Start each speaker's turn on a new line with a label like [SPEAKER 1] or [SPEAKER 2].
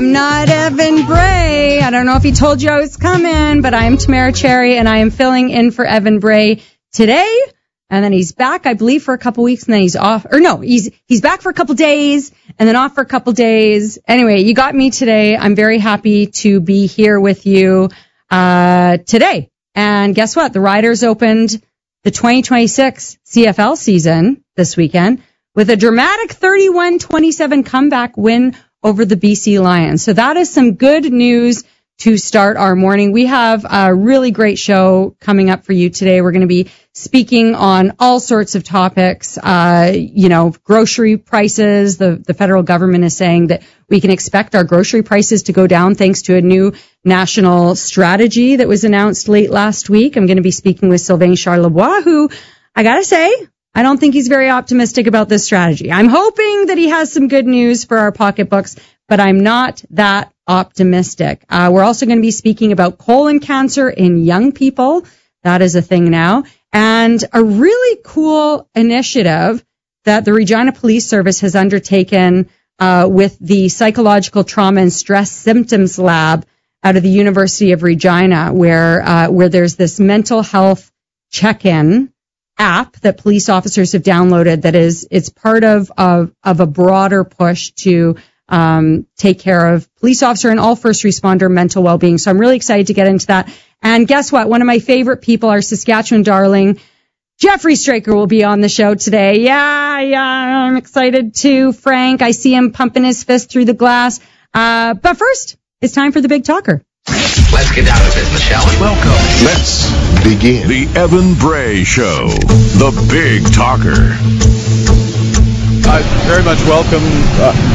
[SPEAKER 1] I'm not Evan Bray. I don't know if he told you I was coming, but I am Tamara Cherry, and I am filling in for Evan Bray today. And then he's back, I believe, for a couple weeks, and then he's off. Or no, he's back for a couple days, and then off for a couple days. Anyway, you got me today. I'm very happy to be here with you today. And guess what? The Riders opened the 2026 CFL season this weekend with a dramatic 31-27 comeback win over the BC Lions. So that is some good news to start our morning. We have a really great show coming up for you today. We're going to be speaking on all sorts of topics, grocery prices. The federal government is saying that we can expect our grocery prices to go down thanks to a new national strategy that was announced late last week. I'm going to be speaking with Sylvain Charlebois, who, I got to say, I don't think he's very optimistic about this strategy. I'm hoping that he has some good news for our pocketbooks, but I'm not that optimistic. We're also going to be speaking about colon cancer in young people. That is a thing now. And a really cool initiative that the Regina Police Service has undertaken with the Psychological Trauma and Stress Symptoms Lab out of the University of Regina, where there's this mental health check-in app that police officers have downloaded that it's part of a broader push to take care of police officer and all first responder mental well-being. So I'm really excited to get into that. And guess what? One of my favorite people, our Saskatchewan darling, Jeffrey Straker, will be on the show today. Yeah, I'm excited too, Frank. I see him pumping his fist through the glass. But first, it's time for the Big Talker.
[SPEAKER 2] Let's get down to business, shall we?
[SPEAKER 3] Welcome. Let's begin.
[SPEAKER 4] The Evan Bray Show, the Big Talker.
[SPEAKER 5] I very much welcome